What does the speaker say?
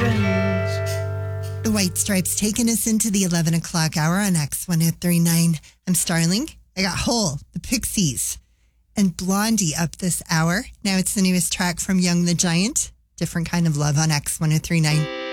friends. The White Stripes taking us into the 11 o'clock hour on X1039. I'm Starling. I got Hole, the Pixies, and Blondie up this hour. Now it's the newest track from Young the Giant. Different Kind of Love on X1039.